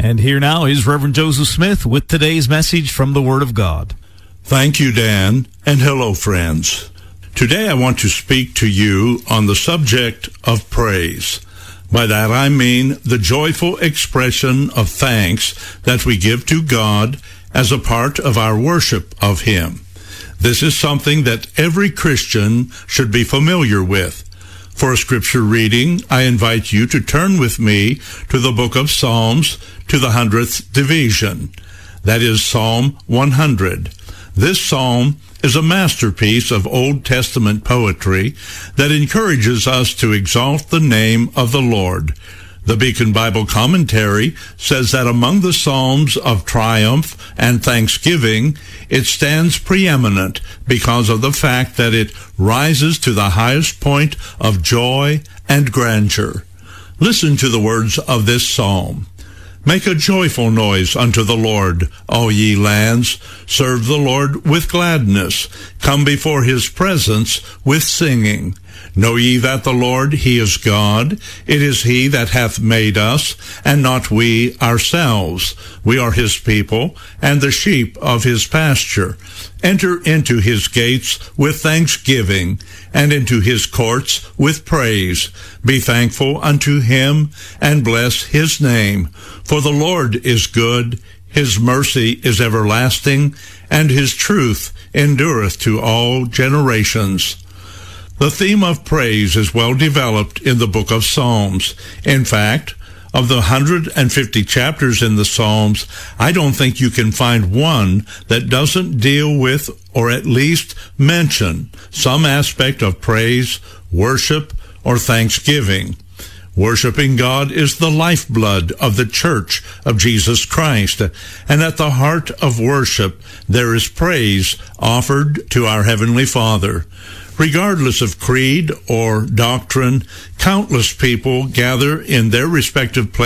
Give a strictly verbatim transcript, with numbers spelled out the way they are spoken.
And here now is Reverend Joseph Smith with today's message from the Word of God. Thank you, Dan, and hello, friends. Today I want to speak to you on the subject of praise. By that I mean the joyful expression of thanks that we give to God as a part of our worship of Him. This is something that every Christian should be familiar with. For a scripture reading, I invite you to turn with me to the book of Psalms, to the hundredth division. That is Psalm one hundred. This psalm is a masterpiece of Old Testament poetry that encourages us to exalt the name of the Lord. The Beacon Bible Commentary says that among the psalms of triumph and thanksgiving, it stands preeminent because of the fact that it rises to the highest point of joy and grandeur. Listen to the words of this psalm. Make a joyful noise unto the Lord, all ye lands. Serve the Lord with gladness. Come before his presence with singing. Know ye that the Lord, he is God. It is he that hath made us, and not we ourselves. We are his people, and the sheep of his pasture. Enter into his gates with thanksgiving, and into his courts with praise. Be thankful unto him, and bless his name. For the Lord is good, his mercy is everlasting, and his truth endureth to all generations. The theme of praise is well developed in the book of Psalms. In fact, of the one hundred fifty chapters in the Psalms, I don't think you can find one that doesn't deal with, or at least mention, some aspect of praise, worship, or thanksgiving. Worshiping God is the lifeblood of the Church of Jesus Christ, and at the heart of worship there is praise offered to our Heavenly Father. Regardless of creed or doctrine, countless people gather in their respective places